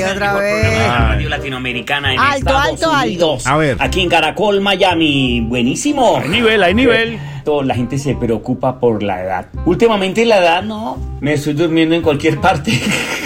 otra mejor vez. programa de radio latinoamericana en Alto, Estados alto, Unidos. A ver. Aquí en Caracol, Miami. Buenísimo. Hay nivel. La gente se preocupa por la edad. Últimamente la edad no. Me estoy durmiendo en cualquier parte.